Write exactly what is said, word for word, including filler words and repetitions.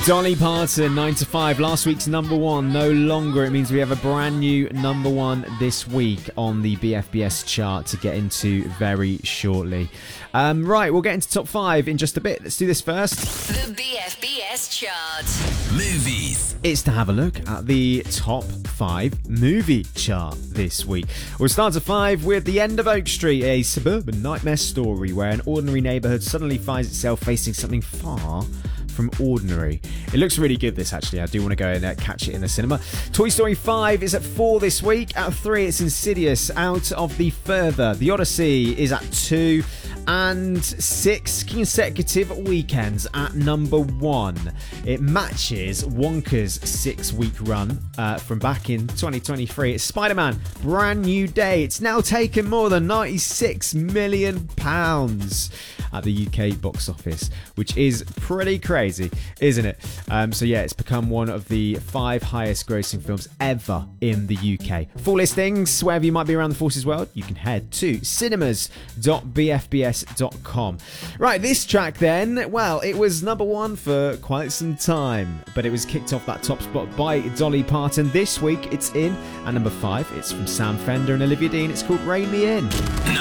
Dolly Parton, nine to five, last week's number one, no longer. It means we have a brand new number one this week on the B F B S chart to get into very shortly. Um, right, we'll get into top five in just a bit. Let's do this first. The B F B S chart. Movies. It's to have a look at the top five movie chart this week. We'll start at five with The End of Oak Street, a suburban nightmare story where an ordinary neighbourhood suddenly finds itself facing something far from ordinary. It looks really good, this, actually. I do want to go and uh, catch it in the cinema. Toy Story five is at four this week. At three, it's Insidious. Out of the Further, The Odyssey is at two. And six consecutive weekends at number one. It matches Wonka's six-week run uh, from back in twenty twenty-three. It's Spider-Man, Brand New Day. It's now taken more than ninety-six million pounds at the U K box office, which is pretty crazy, isn't it? Um, so yeah, it's become one of the five highest grossing films ever in the U K. Full listings, wherever you might be around the Forces world, you can head to cinemas dot b f b s dot com. Right, this track then, well, it was number one for quite some time, but it was kicked off that top spot by Dolly Parton. This week, it's in at number five. It's from Sam Fender and Olivia Dean. It's called Rain Me In. No.